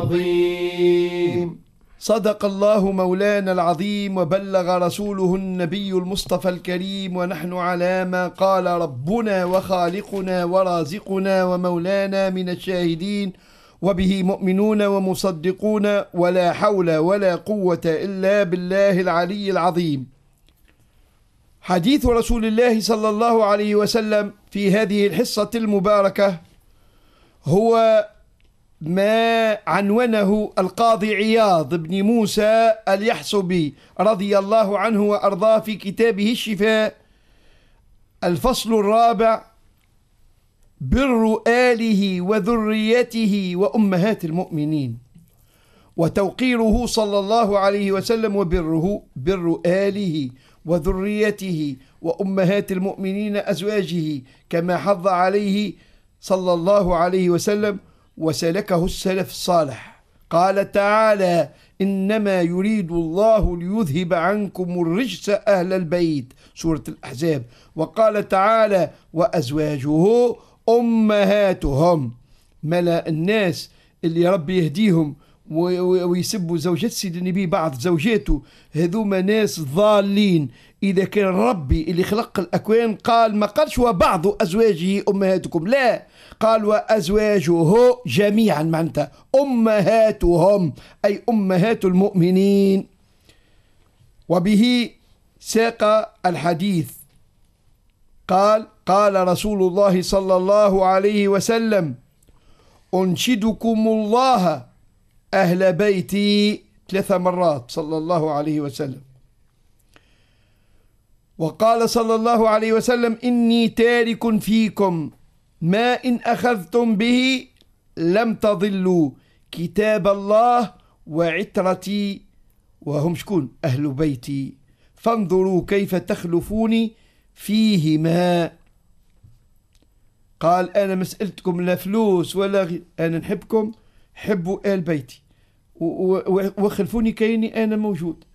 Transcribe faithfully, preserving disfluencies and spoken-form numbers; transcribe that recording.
عظيم. صدق الله مولانا العظيم وبلغ رسوله النبي المصطفى الكريم، ونحن على ما قال ربنا وخالقنا ورازقنا ومولانا من الشاهدين، وبه مؤمنون ومصدقون، ولا حول ولا قوة إلا بالله العلي العظيم. حديث رسول الله صلى الله عليه وسلم في هذه الحصة المباركة هو ما عنونه القاضي عياض بن موسى اليحصبي رضي الله عنه وأرضاه في كتابه الشفاء، الفصل الرابع: بر آله وذريته وأمهات المؤمنين، وتوقيره صلى الله عليه وسلم وبره بر آله وذريته وأمهات المؤمنين أزواجه، كما حض عليه صلى الله عليه وسلم وسلكه السلف الصالح. قال تعالى: إنما يريد الله ليذهب عنكم الرجس أهل البيت، سورة الأحزاب. وقال تعالى: وأزواجه أمهاتهم. ملا الناس اللي ربي يهديهم ويسبوا زوجات سيد النبي بعض زوجاته، هذوما ناس ضالين. إذا كان ربي اللي خلق الأكوان قال، ما قالش وبعض أزواجه أمهاتكم، لا، قال وأزواجه جميعا، معناتها أمهاتهم أي أمهات المؤمنين. وبه ساق الحديث، قال: قال رسول الله صلى الله عليه وسلم: أنشدكم الله أهل بيتي، ثلاث مرات صلى الله عليه وسلم. وقال صلى الله عليه وسلم: إني تارك فيكم ما إن أخذتم به لم تضلوا، كتاب الله وعترتي، وهم شكون؟ أهل بيتي، فانظروا كيف تخلفوني فيهما. قال: أنا مسألتكم لا فلوس ولا غير، أنا نحبكم، حبوا آل بيتي، وخلفوني كيني أنا موجود.